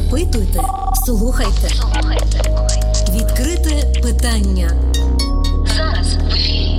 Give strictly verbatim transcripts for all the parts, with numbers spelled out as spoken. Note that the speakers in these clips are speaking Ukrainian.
Запитуйте, слухайте. Слухайте. Відкрите питання. Зараз в ефірі.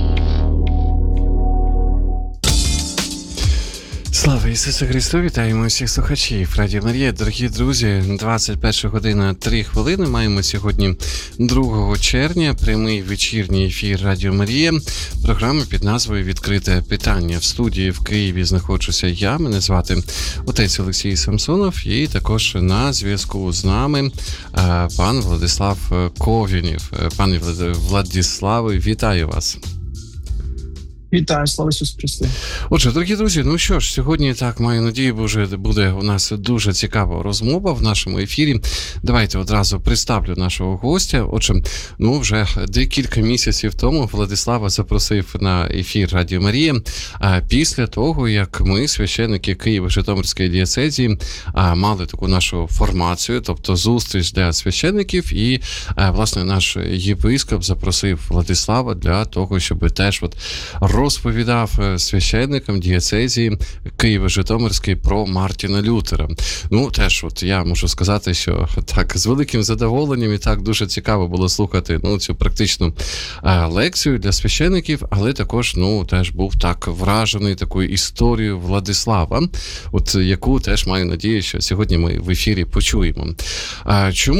Слава Ісусу Христу! Вітаємо всіх слухачів Радіо Марія. Дорогі друзі, двадцять перша година три хвилини. Маємо сьогодні другого червня прямий вечірній ефір Радіо Марія. Програма під назвою «Відкрите питання». В студії в Києві знаходжуся я, мене звати отець Олексій Самсонов, і також на зв'язку з нами пан Владислав Ковінів. Пане Владиславе, вітаю вас! Вітаю, слава Ісусу Христу. Отже, дорогі друзі, ну що ж, сьогодні, так, маю надію, вже буде у нас дуже цікава розмова в нашому ефірі. Давайте одразу представлю нашого гостя. Отже, ну вже декілька місяців тому Владислава запросив на ефір Радіо Марія, а після того, як ми, священники Києво-Житомирської дієцезії, мали таку нашу формацію, тобто зустріч для священників, і, власне, наш єпископ запросив Владислава для того, щоб теж от розповідав священникам дієцезії Києво-Житомирської про Мартіна Лютера. Ну, теж от я можу сказати, що так, з великим задоволенням і так дуже цікаво було слухати, ну, цю практичну а, лекцію для священників, але також, ну, теж був так вражений такою історією Владислава, от яку теж маю надію, що сьогодні ми в ефірі почуємо. А, чому